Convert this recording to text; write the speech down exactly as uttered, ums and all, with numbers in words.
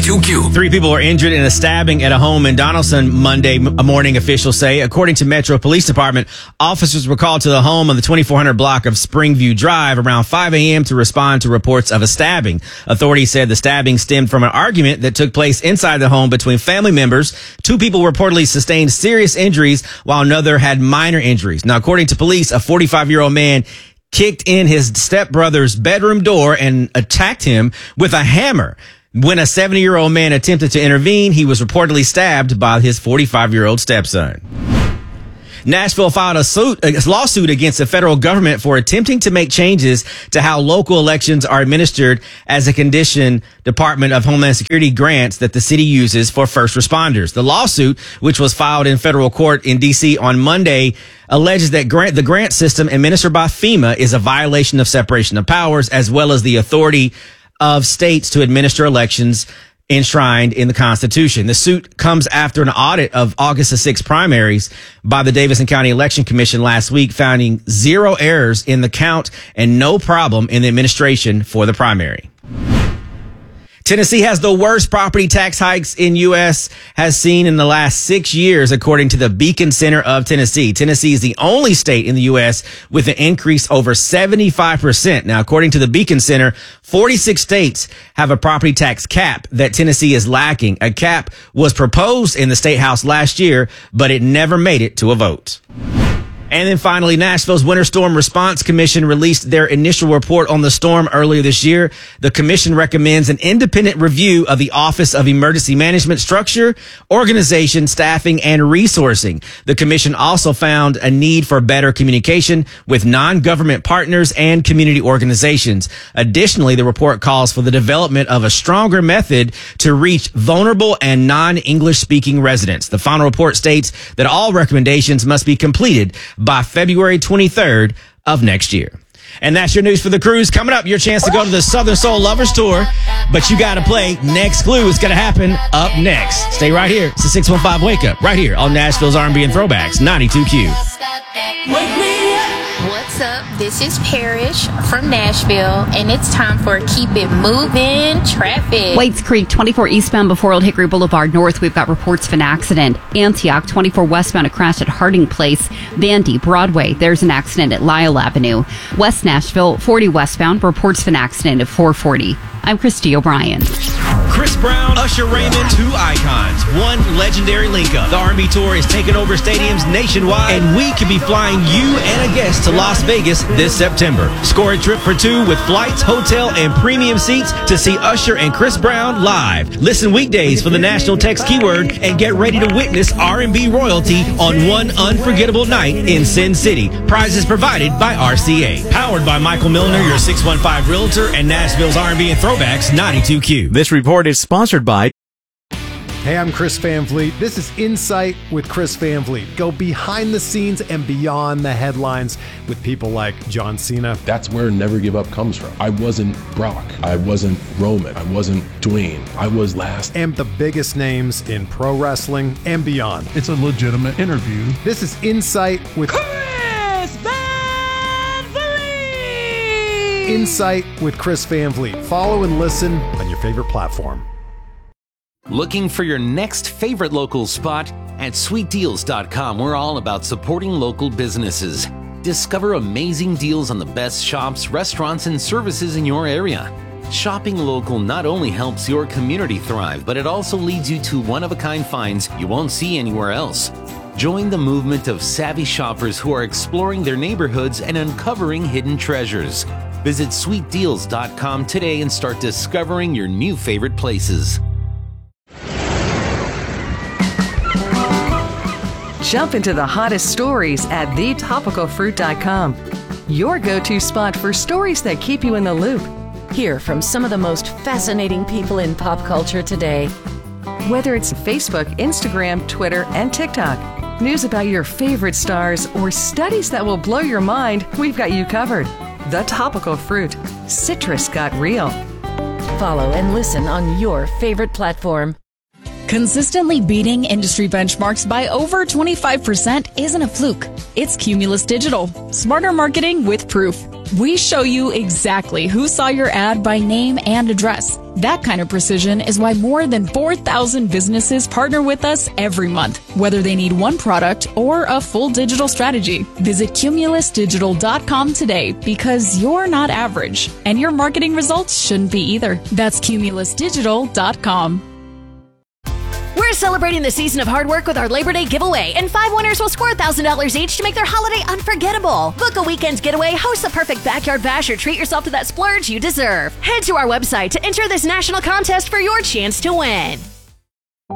ninety-two Q. Three people were injured in a stabbing at a home in Donaldson Monday morning, officials say. According to Metro Police Department, officers were called to the home on the twenty-four hundred block of Springview Drive around five a.m. to respond to reports of a stabbing. Authorities said the stabbing stemmed from an argument that took place inside the home between family members. Two people reportedly sustained serious injuries while another had minor injuries. Now, according to police, a forty-five-year-old man kicked in his stepbrother's bedroom door and attacked him with a hammer. When a seventy-year-old man attempted to intervene, he was reportedly stabbed by his forty-five-year-old stepson. Nashville filed a, suit, a lawsuit against the federal government for attempting to make changes to how local elections are administered as a condition Department of Homeland Security grants that the city uses for first responders. The lawsuit, which was filed in federal court in D C on Monday, alleges that grant, the grant system administered by FEMA is a violation of separation of powers, as well as the authority of states to administer elections enshrined in the Constitution. The suit comes after an audit of August the sixth primaries by the Davidson County Election Commission last week, finding zero errors in the count and no problem in the administration for the primary. Tennessee has the worst property tax hikes in U S has seen in the last six years, according to the Beacon Center of Tennessee. Tennessee is the only state in the U S with an increase over seventy-five percent. Now, according to the Beacon Center, forty-six states have a property tax cap that Tennessee is lacking. A cap was proposed in the State House last year, but it never made it to a vote. And then finally, Nashville's Winter Storm Response Commission released their initial report on the storm earlier this year. The commission recommends an independent review of the Office of Emergency Management structure, organization, staffing, and resourcing. The commission also found a need for better communication with non-government partners and community organizations. Additionally, the report calls for the development of a stronger method to reach vulnerable and non-English speaking residents. The final report states that all recommendations must be completed by February twenty-third of next year. And that's your news for the cruise. Coming up, your chance to go to the Southern Soul Lovers Tour, but you got to play Next Clue. It's going to happen up next. Stay right here. It's the six one five Wake Up right here on Nashville's R and B and Throwbacks, ninety-two Q. Wake me up. What's up? This is Parrish from Nashville, and it's time for Keep It Moving Traffic. Whites Creek, twenty-four eastbound before Old Hickory Boulevard North. We've got reports of an accident. Antioch, twenty-four westbound, a crash at Harding Place. Vandy, Broadway, there's an accident at Lyle Avenue. West Nashville, forty westbound, reports of an accident at four forty. I'm Christy O'Brien. Chris Brown, Usher Raymond, two icons, one legendary link-up. The R and B Tour is taking over stadiums nationwide, and we could be flying you and a guest to Las Vegas this September. Score a trip for two with flights, hotel, and premium seats to see Usher and Chris Brown live. Listen weekdays for the national text keyword and get ready to witness R and B royalty on one unforgettable night in Sin City. Prizes provided by R C A. Powered by Michael Milner, your six one five Realtor, and Nashville's R and B and Throwbacks, ninety-two Q. This report is sponsored by... Hey, I'm Chris Van Vliet. This is Insight with Chris Van Vliet. Go behind the scenes and beyond the headlines with people like John Cena. That's where Never Give Up comes from. I wasn't Brock. I wasn't Roman. I wasn't Dwayne. I was last. And the biggest names in pro wrestling and beyond. It's a legitimate interview. This is Insight with Chris Van Vliet. Insight with Chris Van Vliet. Follow and listen on your favorite platform. Looking for your next favorite local spot? At sweet deals dot com, we're all about supporting local businesses. Discover amazing deals on the best shops, restaurants, and services in your area. Shopping local not only helps your community thrive, but it also leads you to one-of-a-kind finds you won't see anywhere else. Join the movement of savvy shoppers who are exploring their neighborhoods and uncovering hidden treasures. Visit sweet deals dot com today and start discovering your new favorite places. Jump into the hottest stories at the topical fruit dot com. Your go-to spot for stories that keep you in the loop. Hear from some of the most fascinating people in pop culture today. Whether it's Facebook, Instagram, Twitter, and TikTok, news about your favorite stars, or studies that will blow your mind, we've got you covered. The Topical Fruit. Citrus got real. Follow and listen on your favorite platform. Consistently beating industry benchmarks by over twenty-five percent isn't a fluke. It's Cumulus Digital. Smarter marketing with proof. We show you exactly who saw your ad by name and address. That kind of precision is why more than four thousand businesses partner with us every month, whether they need one product or a full digital strategy. Visit Cumulus Digital dot com today because you're not average, and your marketing results shouldn't be either. That's Cumulus Digital dot com. We're celebrating the season of hard work with our Labor Day giveaway, and five winners will score one thousand dollars each to make their holiday unforgettable. Book a weekend getaway, host the perfect backyard bash, or treat yourself to that splurge you deserve. Head to our website to enter this national contest for your chance to win.